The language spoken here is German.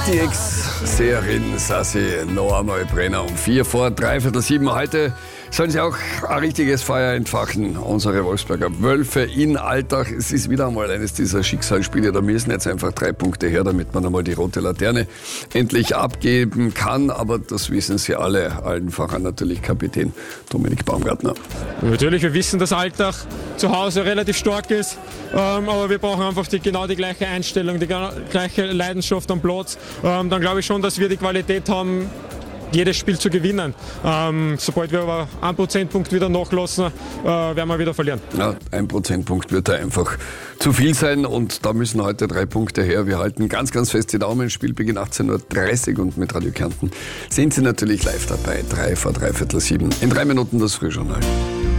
Die Ex-Seherin Sassi noch einmal Brenner um 6:45. Heute sollen sie auch ein richtiges Feuer entfachen, unsere Wolfsberger Wölfe in Altach. Es ist wieder einmal eines dieser Schicksalsspiele, da müssen jetzt einfach 3 Punkte her, damit man einmal die rote Laterne endlich abgeben kann. Aber das wissen sie alle, allen voran natürlich Kapitän Dominik Baumgartner. Natürlich, wir wissen, dass Altach zu Hause relativ stark ist, aber wir brauchen einfach die gleiche Einstellung, die gleiche Leidenschaft am Platz. Dann glaube ich schon, dass wir die Qualität haben, jedes Spiel zu gewinnen. Sobald wir aber 1 Prozentpunkt wieder nachlassen, werden wir wieder verlieren. Ja, 1 Prozentpunkt wird da einfach zu viel sein und da müssen heute 3 Punkte her. Wir halten ganz, ganz fest die Daumen. Spielbeginn 18:30 Uhr und mit Radio Kärnten sind Sie natürlich live dabei. 6:45. In 3 Minuten das Frühjournal.